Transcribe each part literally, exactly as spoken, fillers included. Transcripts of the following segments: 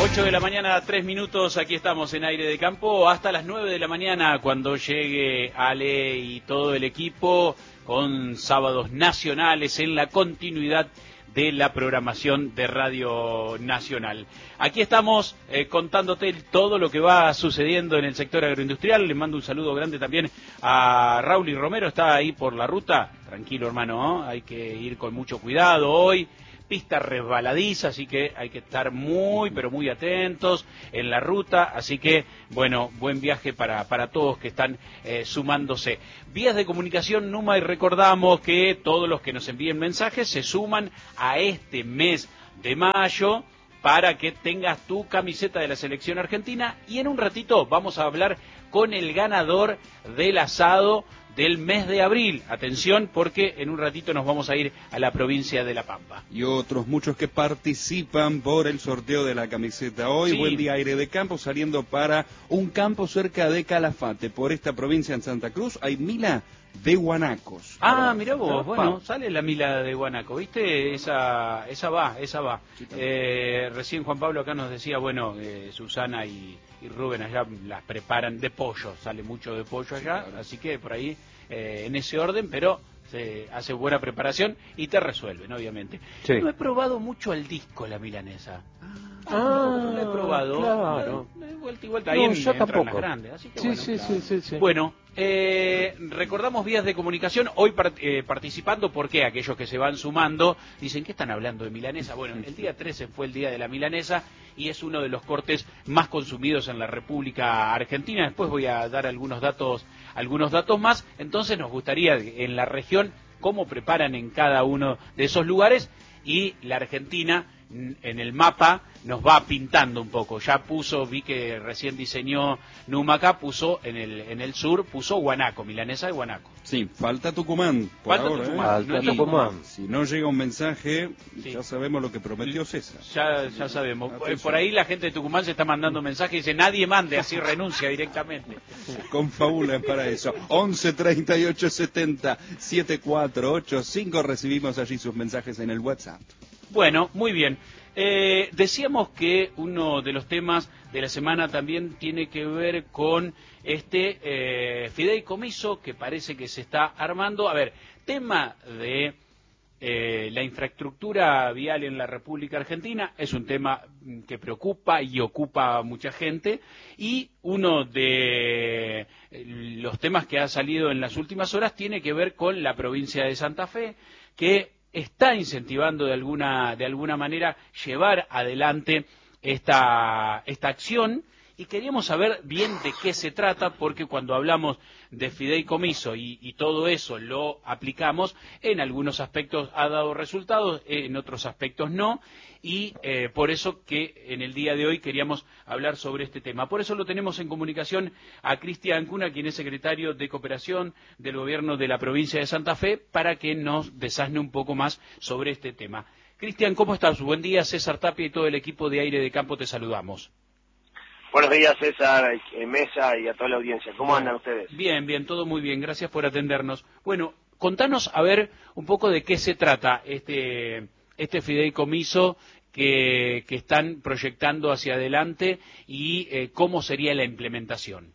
ocho de la mañana, tres minutos, aquí estamos en Aire de Campo, hasta las nueve de la mañana cuando llegue Ale y todo el equipo con sábados nacionales en la continuidad de la programación de Radio Nacional. Aquí estamos eh, contándote todo lo que va sucediendo en el sector agroindustrial. Le mando un saludo grande también a Raúl y Romero, está ahí por la ruta. Tranquilo, hermano, ¿no? Hay que ir con mucho cuidado hoy. Pista resbaladiza, así que hay que estar muy, pero muy atentos en la ruta, así que, bueno, buen viaje para, para todos que están eh, sumándose. Vías de comunicación, Numa, y recordamos que todos los que nos envíen mensajes se suman a este mes de mayo para que tengas tu camiseta de la selección argentina, y en un ratito vamos a hablar con el ganador del asado del mes de abril. Atención, porque en un ratito nos vamos a ir a la provincia de La Pampa. Y otros muchos que participan por el sorteo de la camiseta hoy. Sí. Buen día, Aire de Campo, saliendo para un campo cerca de Calafate. Por esta provincia en Santa Cruz hay Mila de guanacos. Ah, mirá vos, ¿No? bueno, sale la Mila de guanaco, ¿viste? Esa esa va, esa va. Sí, eh, recién Juan Pablo acá nos decía, bueno, eh, Susana y, y Rubén allá las preparan de pollo, sale mucho de pollo allá, sí, claro. Así que por ahí, eh, en ese orden, pero se hace buena preparación y te resuelven, obviamente. Sí. No he probado mucho el disco, la milanesa. Ah, no, no lo he probado. Claro. De vuelta y vuelta, ahí no, en, yo tampoco. Las grandes, así que sí, bueno, sí, claro. sí, sí, sí. Bueno, eh, recordamos vías de comunicación, hoy part, eh, participando, porque aquellos que se van sumando dicen, ¿qué están hablando de milanesa? Bueno, el día trece fue el día de la milanesa y es uno de los cortes más consumidos en la República Argentina. Después voy a dar algunos datos, algunos datos más. Entonces nos gustaría en la región cómo preparan en cada uno de esos lugares, y la Argentina en el mapa nos va pintando un poco. Ya puso, vi que recién diseñó Numa acá, puso en el en el sur, puso guanaco, milanesa de guanaco. Sí, falta Tucumán por falta ahora, Tucumán, ¿eh? Falta no, Tucumán. Si no llega un mensaje, sí, ya sabemos lo que prometió César. Ya, ya sabemos. Atención. Por ahí la gente de Tucumán se está mandando mensajes y dice, nadie mande, así renuncia directamente. Confabulan para eso. once treinta y ocho setenta setenta y cuatro ochenta y cinco, recibimos allí sus mensajes en el WhatsApp. Bueno, muy bien. Eh, decíamos que uno de los temas de la semana también tiene que ver con este eh, fideicomiso que parece que se está armando. A ver, tema de eh, la infraestructura vial en la República Argentina es un tema que preocupa y ocupa a mucha gente, y uno de los temas que ha salido en las últimas horas tiene que ver con la provincia de Santa Fe, que está incentivando de alguna de alguna manera llevar adelante esta esta acción, y queríamos saber bien de qué se trata, porque cuando hablamos de fideicomiso y, y todo eso lo aplicamos, en algunos aspectos ha dado resultados, en otros aspectos no, y eh, por eso que en el día de hoy queríamos hablar sobre este tema. Por eso lo tenemos en comunicación a Cristian Cuna, quien es secretario de Cooperación del Gobierno de la provincia de Santa Fe, para que nos desasne un poco más sobre este tema. Cristian, ¿cómo estás? Buen día, César Tapia y todo el equipo de Aire de Campo te saludamos. Buenos días, César, Mesa y a toda la audiencia. ¿Cómo andan ustedes? Bien, bien, todo muy bien. Gracias por atendernos. Bueno, contanos a ver un poco de qué se trata este este fideicomiso que, que están proyectando hacia adelante y eh, cómo sería la implementación.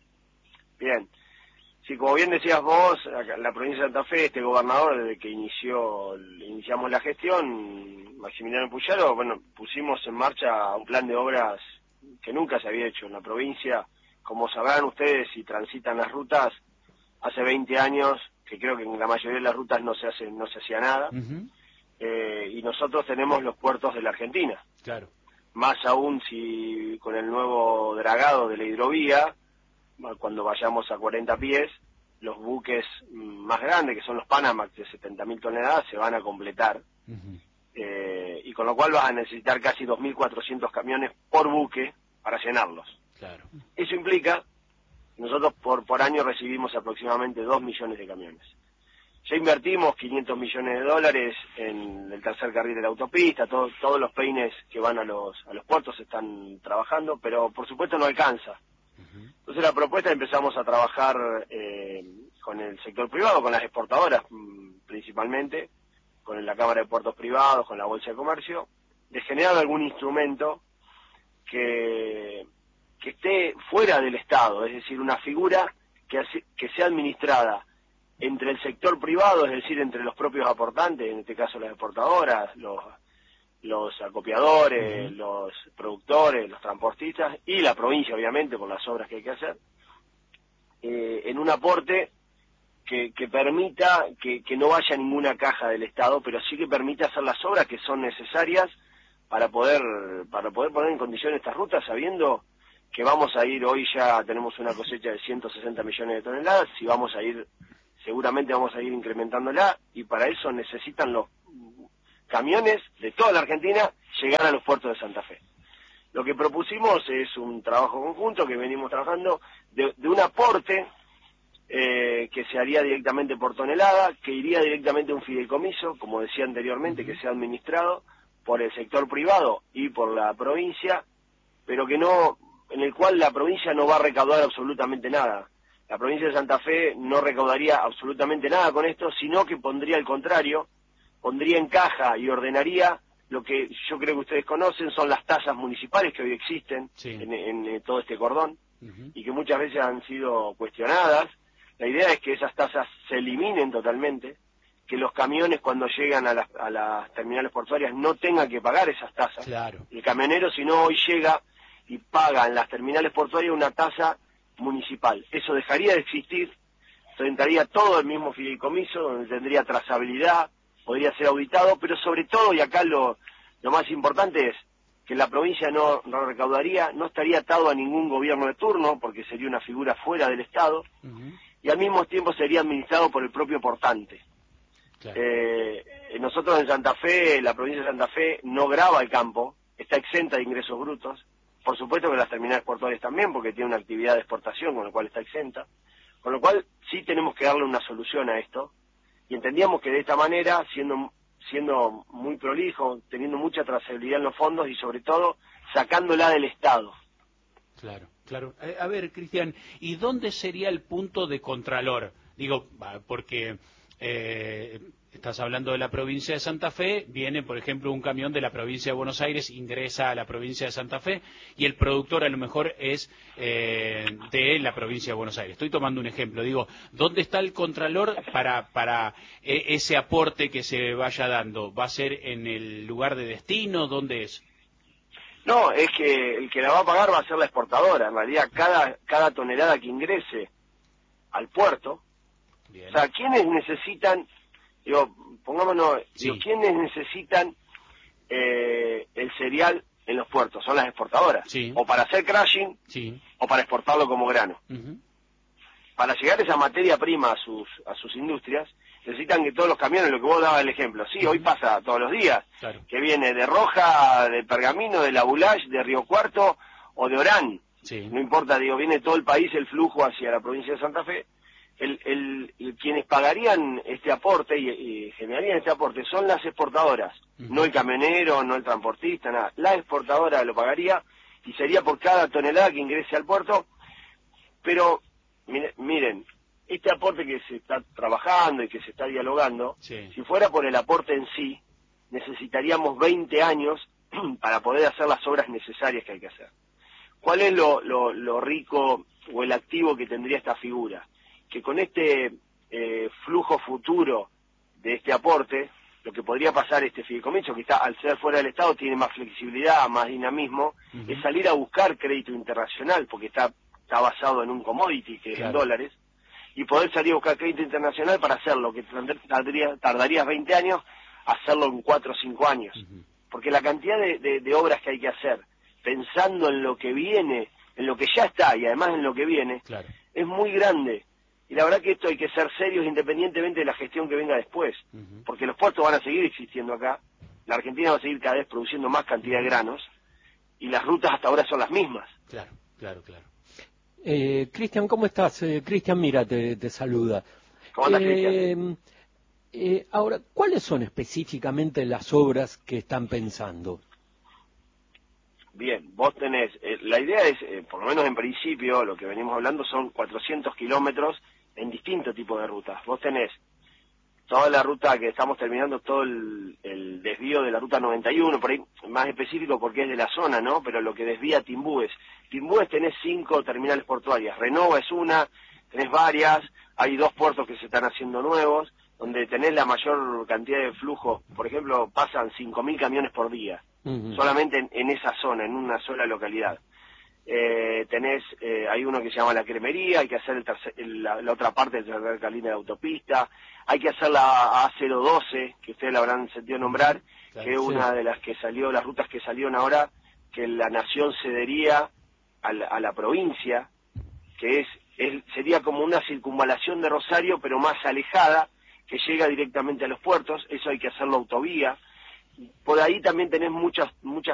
Bien. Sí, como bien decías vos, la provincia de Santa Fe, este gobernador, desde que inició iniciamos la gestión, Maximiliano Puyaro, bueno, pusimos en marcha un plan de obras que nunca se había hecho en la provincia. Como sabrán ustedes, si transitan las rutas, hace veinte años que creo que en la mayoría de las rutas no se hace no se hacía nada. Uh-huh. eh, y nosotros tenemos los puertos de la Argentina. Claro. Más aún si con el nuevo dragado de la hidrovía, cuando vayamos a cuarenta pies, los buques más grandes, que son los Panamax de setenta mil toneladas, se van a completar. Uh-huh. Eh, y con lo cual vas a necesitar casi dos mil cuatrocientos camiones por buque para llenarlos. Claro. Eso implica, nosotros por por año recibimos aproximadamente dos millones de camiones. Ya invertimos quinientos millones de dólares en el tercer carril de la autopista, todo, todos los peines que van a los a los puertos están trabajando, pero por supuesto no alcanza. Uh-huh. Entonces la propuesta, empezamos a trabajar eh, con el sector privado, con las exportadoras principalmente, con la Cámara de Puertos Privados, con la Bolsa de Comercio, de generar algún instrumento que, que esté fuera del Estado, es decir, una figura que, que sea administrada entre el sector privado, es decir, entre los propios aportantes, en este caso las exportadoras, los, los acopiadores, uh-huh. los productores, los transportistas y la provincia, obviamente, por las obras que hay que hacer, eh, en un aporte que, que permita que, que no vaya ninguna caja del Estado, pero sí que permita hacer las obras que son necesarias para poder para poder poner en condiciones estas rutas, sabiendo que vamos a ir, hoy ya tenemos una cosecha de ciento sesenta millones de toneladas, y vamos a ir, seguramente vamos a ir incrementándola, y para eso necesitan los camiones de toda la Argentina llegar a los puertos de Santa Fe. Lo que propusimos es un trabajo conjunto que venimos trabajando de, de un aporte eh, que se haría directamente por tonelada, que iría directamente a un fideicomiso, como decía anteriormente, que sea administrado por el sector privado y por la provincia, pero que no, en el cual la provincia no va a recaudar absolutamente nada. La provincia de Santa Fe no recaudaría absolutamente nada con esto, sino que pondría al contrario, pondría en caja y ordenaría lo que yo creo que ustedes conocen, son las tasas municipales que hoy existen sí. en, en, en todo este cordón, uh-huh. y que muchas veces han sido cuestionadas. La idea es que esas tasas se eliminen totalmente, que los camiones cuando llegan a las, a las terminales portuarias no tengan que pagar esas tasas. Claro. El camionero, si no, hoy llega y paga en las terminales portuarias una tasa municipal. Eso dejaría de existir, entraría todo el mismo fideicomiso, donde tendría trazabilidad, podría ser auditado, pero sobre todo, y acá lo, lo más importante es que la provincia no, no recaudaría, no estaría atado a ningún gobierno de turno, porque sería una figura fuera del Estado, uh-huh. y al mismo tiempo sería administrado por el propio portante. Claro. Eh, nosotros en Santa Fe, la provincia de Santa Fe no grava el campo, está exenta de ingresos brutos, por supuesto que las terminales portuarias también, porque tiene una actividad de exportación, con lo cual está exenta, con lo cual sí tenemos que darle una solución a esto, y entendíamos que de esta manera, siendo siendo muy prolijo, teniendo mucha trazabilidad en los fondos y sobre todo sacándola del Estado. Claro, claro. A ver, Cristian, ¿y dónde sería el punto de contralor? Digo, porque eh, estás hablando de la provincia de Santa Fe, viene, por ejemplo, un camión de la provincia de Buenos Aires, ingresa a la provincia de Santa Fe, y el productor a lo mejor es eh, de la provincia de Buenos Aires. Estoy tomando un ejemplo. Digo, ¿dónde está el contralor para, para eh, ese aporte que se vaya dando? ¿Va a ser en el lugar de destino? ¿Dónde es? No, es que el que la va a pagar va a ser la exportadora. En realidad, cada, cada tonelada que ingrese al puerto, Bien. o sea, ¿quiénes necesitan... Digo, pongámonos, sí. digo, ¿quiénes necesitan eh, el cereal en los puertos? Son las exportadoras. Sí. O para hacer crushing, sí. o para exportarlo como grano. Uh-huh. Para llegar esa materia prima a sus a sus industrias, necesitan que todos los camiones, lo que vos dabas el ejemplo, sí, uh-huh. hoy pasa todos los días, claro. que viene de Roja, de Pergamino, de La Boulage, de Río Cuarto o de Orán. Sí. No importa, digo, viene todo el país el flujo hacia la provincia de Santa Fe. El, el, el, quienes pagarían este aporte y, y generarían este aporte son las exportadoras, uh-huh. no el camionero, no el transportista, nada. La exportadora lo pagaría y sería por cada tonelada que ingrese al puerto. Pero mire, miren, este aporte que se está trabajando y que se está dialogando, sí. si fuera por el aporte en sí, necesitaríamos veinte años para poder hacer las obras necesarias que hay que hacer. ¿Cuál es lo, lo, lo rico o el activo que tendría esta figura? Que con este eh, flujo futuro de este aporte, lo que podría pasar este fideicomiso, que está al ser fuera del Estado tiene más flexibilidad, más dinamismo, uh-huh. es salir a buscar crédito internacional, porque está, está basado en un commodity, que claro. es en dólares, y poder salir a buscar crédito internacional para hacerlo, que tardaría, tardarías veinte años, hacerlo en cuatro o cinco años. Uh-huh. Porque la cantidad de, de, de obras que hay que hacer, pensando en lo que viene, en lo que ya está y además en lo que viene, claro. es muy grande. Y la verdad que esto hay que ser serios independientemente de la gestión que venga después, uh-huh. porque los puertos van a seguir existiendo acá, la Argentina va a seguir cada vez produciendo más cantidad de granos, y las rutas hasta ahora son las mismas. Claro, claro, claro. Eh, Cristian, ¿cómo estás? Eh, Cristian, mira, te, te saluda. ¿Cómo andas, eh, Cristian? Eh, ahora, ¿cuáles son específicamente las obras que están pensando? Bien, vos tenés, eh, la idea es, eh, por lo menos en principio, lo que venimos hablando son cuatrocientos kilómetros en distintos tipos de rutas. Vos tenés toda la ruta que estamos terminando, todo el, el desvío de la ruta noventa y uno, por ahí más específico porque es de la zona, ¿no? Pero lo que desvía Timbúes. Timbúes tenés cinco terminales portuarias, Renova es una, tenés varias, hay dos puertos que se están haciendo nuevos, donde tenés la mayor cantidad de flujo, por ejemplo, pasan cinco mil camiones por día, uh-huh. solamente en, en esa zona, en una sola localidad. Eh, tenés, eh, hay uno que se llama La Cremería, hay que hacer el tercer, el, la, la otra parte de la tercera línea de autopista, hay que hacer la A cero doce, que ustedes la habrán sentido nombrar, claro, que es sí. una de las que salió, las rutas que salieron ahora, que la nación cedería a la, a la provincia, que es, es sería como una circunvalación de Rosario, pero más alejada, que llega directamente a los puertos. Eso hay que hacerlo autovía. Por ahí también tenés muchas muchas